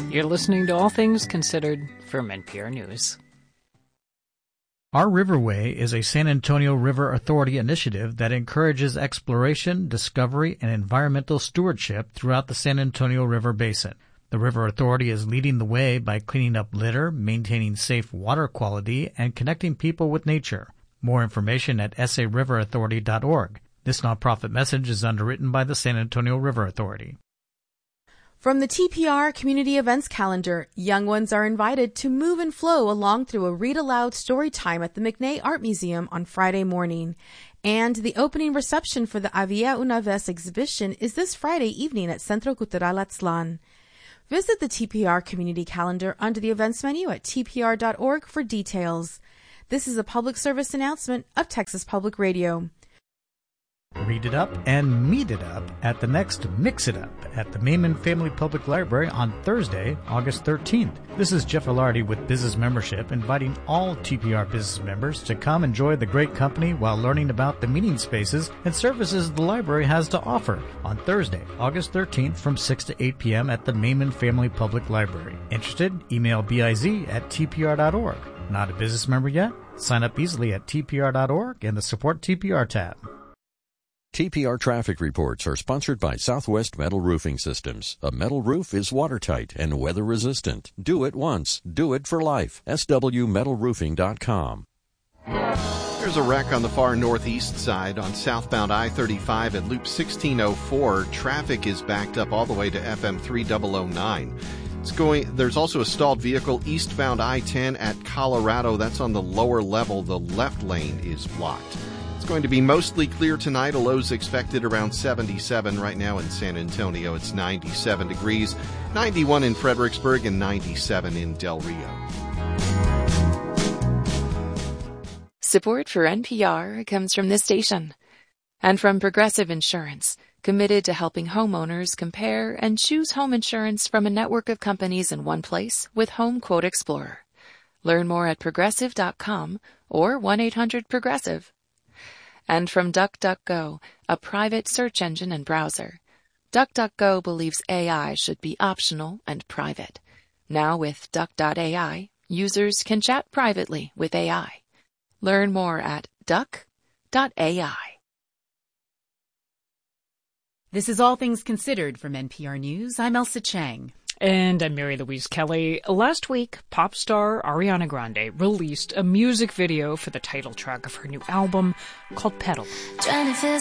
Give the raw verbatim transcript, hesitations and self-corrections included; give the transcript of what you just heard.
You're listening to All Things Considered from N P R News. Our Riverway is a San Antonio River Authority initiative that encourages exploration, discovery, and environmental stewardship throughout the San Antonio River Basin. The River Authority is leading the way by cleaning up litter, maintaining safe water quality, and connecting people with nature. More information at s a river authority dot org. This nonprofit message is underwritten by the San Antonio River Authority. From the T P R Community Events Calendar, young ones are invited to move and flow along through a read-aloud story time at the McNay Art Museum on Friday morning. And the opening reception for the Había una vez exhibition is this Friday evening at Centro Cultural Aztlán. Visit the T P R Community Calendar under the events menu at t p r dot org for details. This is a public service announcement of Texas Public Radio. Read it up and meet it up at the next Mix It Up at the Maiman Family Public Library on Thursday, August thirteenth. This is Jeff Ilardi with Business Membership, inviting all T P R business members to come enjoy the great company while learning about the meeting spaces and services the library has to offer on Thursday, August thirteenth from six to eight p.m. at the Maiman Family Public Library. Interested? Email biz at t p r dot org. Not a business member yet? Sign up easily at t p r dot org and the Support T P R tab. T P R traffic reports are sponsored by Southwest Metal Roofing Systems. A metal roof is watertight and weather-resistant. Do it once. Do it for life. s w metal roofing dot com. There's a wreck on the far northeast side on southbound I thirty-five at Loop sixteen oh four. Traffic is backed up all the way to F M three thousand nine. It's going. There's also a stalled vehicle eastbound I ten at Colorado. That's on the lower level. The left lane is blocked. It's going to be mostly clear tonight. A low's expected around seventy-seven. Right now in San Antonio, it's ninety-seven degrees, ninety-one in Fredericksburg, and ninety-seven in Del Rio. Support for N P R comes from this station and from Progressive Insurance, committed to helping homeowners compare and choose home insurance from a network of companies in one place with Home Quote Explorer. Learn more at progressive dot com or one eight hundred progressive. And from DuckDuckGo, a private search engine and browser. DuckDuckGo believes A I should be optional and private. Now with Duck dot A I, users can chat privately with A I. Learn more at duck dot A I. This is All Things Considered from N P R News. I'm Elsa Chang. And I'm Mary Louise Kelly. Last week, pop star Ariana Grande released a music video for the title track of her new album called Pedal.